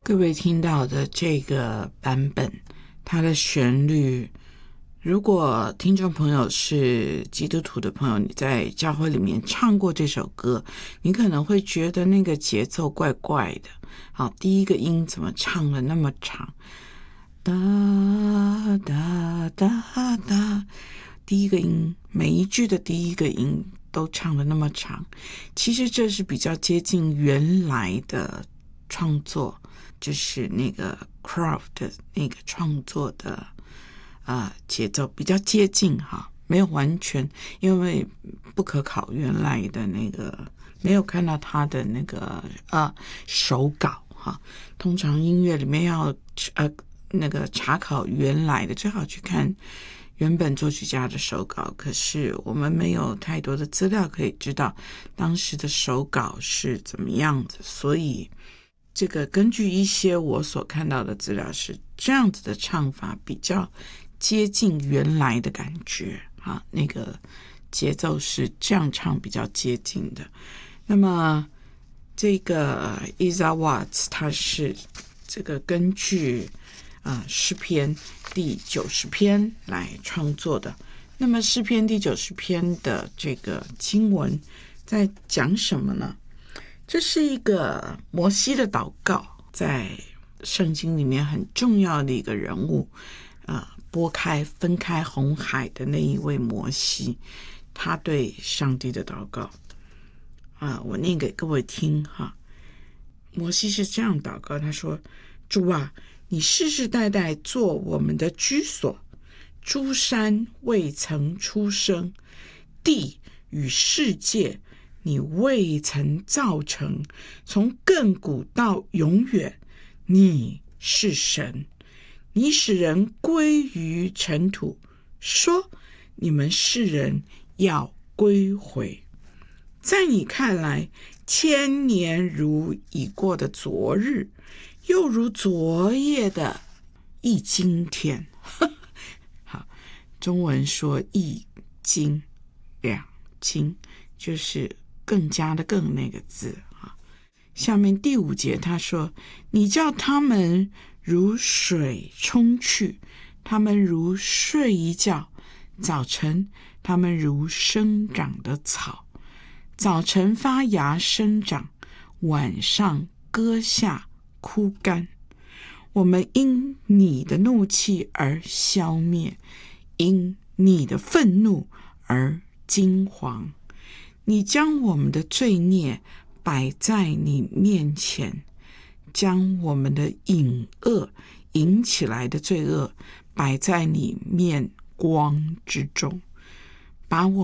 各位听到的这个版本，它的旋律，如果听众朋友是基督徒的朋友，你在教会里面唱过这首歌，你可能会觉得那个节奏怪怪的。好，第一个音怎么唱了那么长？哒哒哒哒，第一个音，每一句的第一个音都唱了那么长。其实这是比较接近原来的创作，就是那个 Croft 的那个创作的节奏比较接近哈，没有完全，因为不可考原来的那个，没有看到他的那个手稿哈。通常音乐里面要那个查考原来的，最好去看原本作曲家的手稿，可是我们没有太多的资料可以知道当时的手稿是怎么样子，所以这个根据一些我所看到的资料是这样子的唱法比较接近原来的感觉啊，那个节奏是这样唱比较接近的。那么这个 Isaiah Watts 他是这个根据诗篇第90篇来创作的。那么诗篇第90篇的这个经文在讲什么呢？这是一个摩西的祷告，在圣经里面很重要的一个人物，分开红海的那一位摩西，他对上帝的祷告我念给各位听哈。摩西是这样祷告，他说：主啊，你世世代代做我们的居所，诸山未曾出生，地与世界你未曾造成，从亘古到永远，你是神。你使人归于尘土，说你们世人要归回。在你看来，千年如已过的昨日，又如昨夜的一今天。好，中文说一今两今，就是更加的更那个字啊。下面第5节他说：你叫他们如水冲去，他们如睡一觉，早晨他们如生长的草，早晨发芽生长，晚上割下枯干。我们因你的怒气而消灭，因你的愤怒而惊惶。你将我们的罪孽摆在你面前，将我们的隐恶引起来的罪恶摆在你面光之中，把我